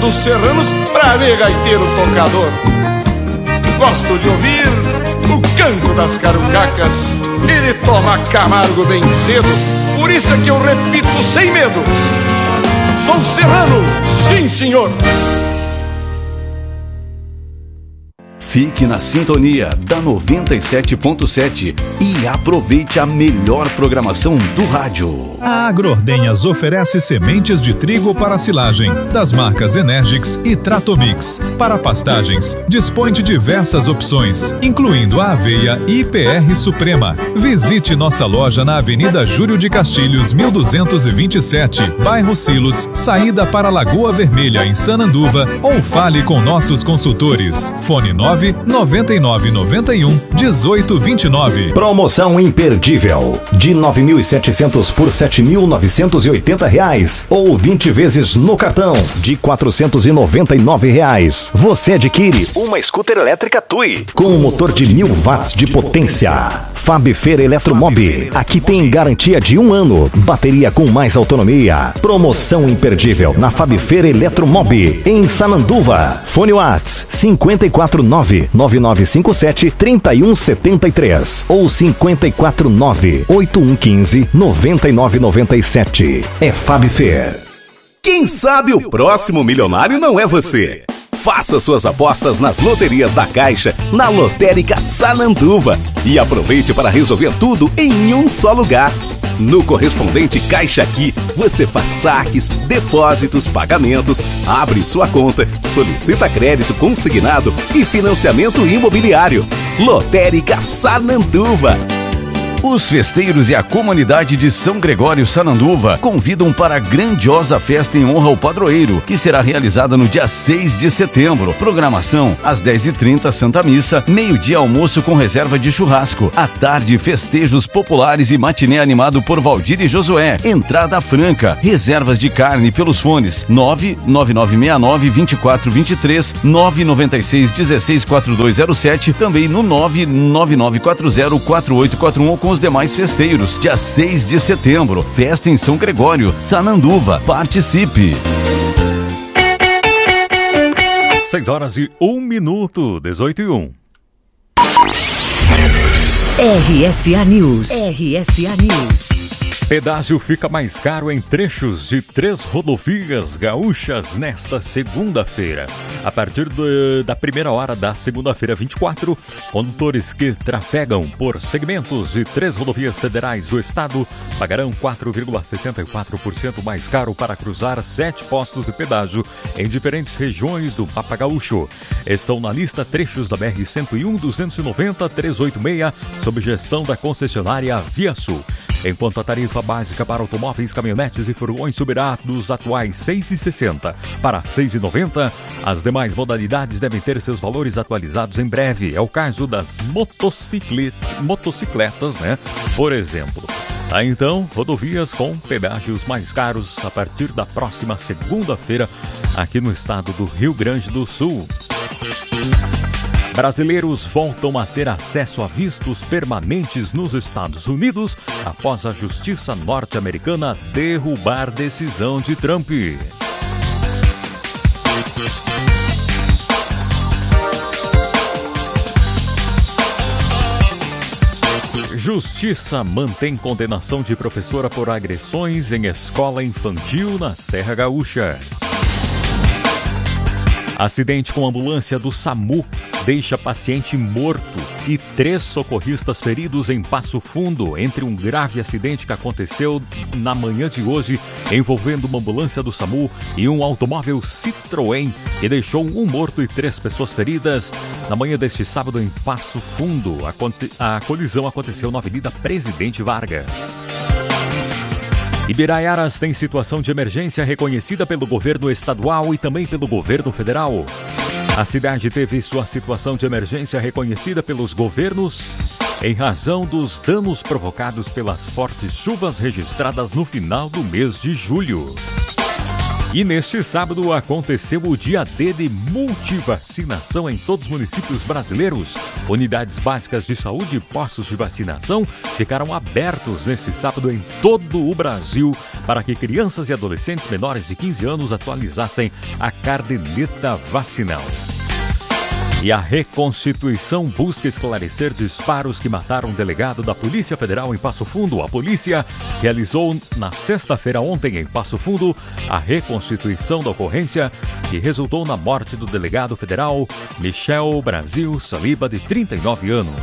dos serranos pra ver gaiteiro tocador. Gosto de ouvir o canto das carucacas e de tomar Camargo bem cedo. Por isso é que eu repito sem medo: sou serrano, sim senhor. Fique na sintonia da 97.7 e aproveite a melhor programação do rádio. A Agroordenhas oferece sementes de trigo para silagem das marcas Energix e Tratomix. Para pastagens, dispõe de diversas opções, incluindo a aveia IPR Suprema. Visite nossa loja na Avenida Júlio de Castilhos, 1227, bairro Silos, saída para Lagoa Vermelha, em Sananduva, ou fale com nossos consultores. Fone 99991 1829. Promoção imperdível de 9.700 por R$7.980 ou 20 vezes no cartão de R$499. Você adquire uma scooter elétrica TUI com um motor de 1000 watts de potência. Fabifer Eletromob. Aqui tem garantia de 1 ano, bateria com mais autonomia. Promoção imperdível na Fabifer Eletromob em Sananduva. Fone Whats 549-9957-3173 ou 549-8115-9997. É Fabifer. Quem sabe o próximo milionário não é você? Faça suas apostas nas loterias da Caixa, na Lotérica Sananduva, e aproveite para resolver tudo em um só lugar. No correspondente Caixa Aqui, você faz saques, depósitos, pagamentos, abre sua conta, solicita crédito consignado e financiamento imobiliário. Lotérica Sananduva. Os festeiros e a comunidade de São Gregório Sananduva convidam para a grandiosa festa em honra ao padroeiro, que será realizada no dia 6 de setembro. Programação: às 10h30, Santa Missa, meio-dia almoço com reserva de churrasco, à tarde festejos populares e matinê animado por Valdir e Josué. Entrada franca, reservas de carne pelos fones 99969-2423, 996-164207, também no 99940-4841 com os demais festeiros. Dia 6 de setembro, festa em São Gregório, Sananduva. Participe! 6h01, 18h01. RSA News. RSA News. Pedágio fica mais caro em trechos de 3 rodovias gaúchas nesta segunda-feira. A partir da primeira hora da segunda-feira 24, condutores que trafegam por segmentos de 3 rodovias federais do estado pagarão 4,64% mais caro para cruzar 7 postos de pedágio em diferentes regiões do mapa gaúcho. Estão na lista trechos da BR-101, 290, 386, sob gestão da concessionária Via Sul. Enquanto a tarifa básica para automóveis, caminhonetes e furgões subirá dos atuais R$ 6,60 para R$ 6,90, as demais modalidades devem ter seus valores atualizados em breve. É o caso das motocicletas, né? Por exemplo. Então, rodovias com pedágios mais caros a partir da próxima segunda-feira aqui no estado do Rio Grande do Sul. Brasileiros voltam a ter acesso a vistos permanentes nos Estados Unidos após a justiça norte-americana derrubar decisão de Trump. Justiça mantém condenação de professora por agressões em escola infantil na Serra Gaúcha. Acidente com ambulância do SAMU deixa paciente morto e 3 socorristas feridos em Passo Fundo, entre um grave acidente que aconteceu na manhã de hoje, envolvendo uma ambulância do SAMU e um automóvel Citroën, que deixou 1 morto e 3 pessoas feridas. Na manhã deste sábado, em Passo Fundo, a colisão aconteceu na Avenida Presidente Vargas. Ibiraiaras tem situação de emergência reconhecida pelo governo estadual e também pelo governo federal. A cidade teve sua situação de emergência reconhecida pelos governos em razão dos danos provocados pelas fortes chuvas registradas no final do mês de julho. E neste sábado aconteceu o dia D de multivacinação em todos os municípios brasileiros. Unidades básicas de saúde e postos de vacinação ficaram abertos neste sábado em todo o Brasil para que crianças e adolescentes menores de 15 anos atualizassem a caderneta vacinal. E a Reconstituição busca esclarecer disparos que mataram um delegado da Polícia Federal em Passo Fundo. A polícia realizou na sexta-feira ontem em Passo Fundo a reconstituição da ocorrência que resultou na morte do delegado federal Michel Brasil Saliba, de 39 anos.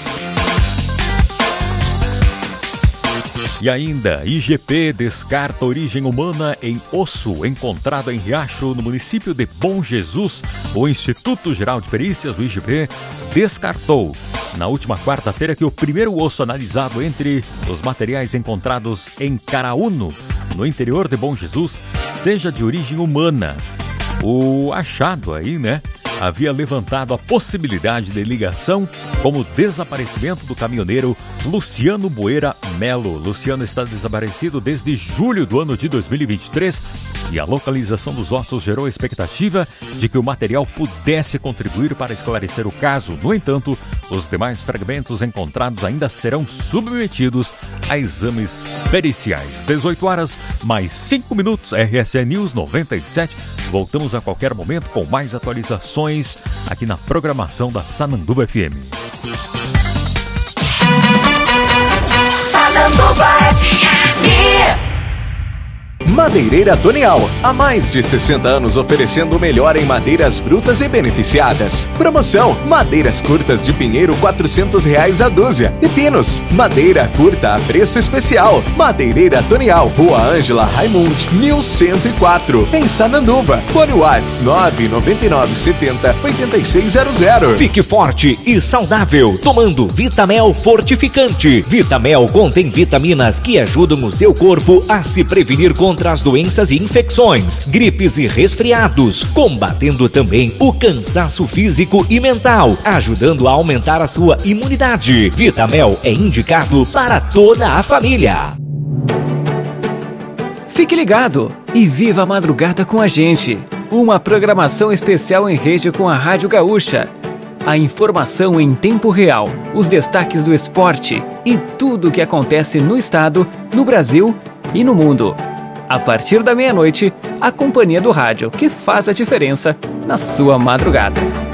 E ainda, IGP descarta origem humana em osso encontrado em Riacho, no município de Bom Jesus. O Instituto Geral de Perícias, o IGP, descartou na última quarta-feira que o primeiro osso analisado entre os materiais encontrados em Caraúno, no interior de Bom Jesus, seja de origem humana. O achado aí, havia levantado a possibilidade de ligação com o desaparecimento do caminhoneiro Luciano Boeira Melo. Luciano está desaparecido desde julho do ano de 2023 e a localização dos ossos gerou a expectativa de que o material pudesse contribuir para esclarecer o caso. No entanto, os demais fragmentos encontrados ainda serão submetidos a exames periciais. 18 horas, mais 5 minutos, RSA News 97. Voltamos a qualquer momento com mais atualizações aqui na programação da Sananduva FM. Sananduva FM. Madeireira Tonial, há mais de 60 anos oferecendo o melhor em madeiras brutas e beneficiadas. Promoção: madeiras curtas de pinheiro R$400 a dúzia e pinos, madeira curta a preço especial. Madeireira Tonial, Rua Ângela Raimundi, 1104, em Sananduva. Fone Whats 99970-8600. Fique forte e saudável tomando Vitamel Fortificante. Vitamel contém vitaminas que ajudam o seu corpo a se prevenir contra as doenças e infecções, gripes e resfriados, combatendo também o cansaço físico e mental, ajudando a aumentar a sua imunidade. Vitamel é indicado para toda a família. Fique ligado e viva a madrugada com a gente. Uma programação especial em rede com a Rádio Gaúcha. A informação em tempo real, os destaques do esporte e tudo o que acontece no estado, no Brasil e no mundo. A partir da meia-noite, a companhia do rádio que faz a diferença na sua madrugada.